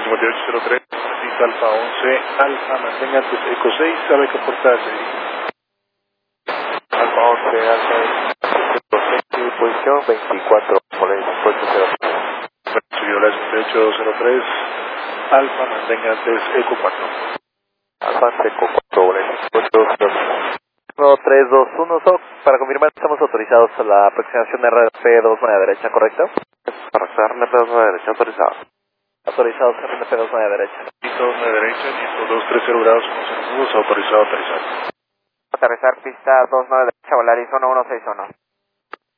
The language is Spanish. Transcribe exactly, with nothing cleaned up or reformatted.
cincuenta y ocho cero tres, pista Alfa once, Alfa, mantenga antes Eco seis, sabe que portarse. Alfa once, Alfa Eco seis, posición veinticuatro, ocho cero tres. Subió la cincuenta y ocho cero tres, Alfa, mantenga antes Eco cuatro. Alfa Eco cuatro, ocho cero tres. uno tres dos uno, so, para confirmar estamos autorizados a la aproximación de R P dos nueve derecha, ¿correcto? Para hacer R P dos nueve derecha autorizado. Autorizados R P dos nueve derecha. Pista dos nueve derecha, viento dos tres cero grados, uno cero nudos, autorizado a aterrizar. Aterrizar pista dos nueve derecha, Volaris uno uno seis uno.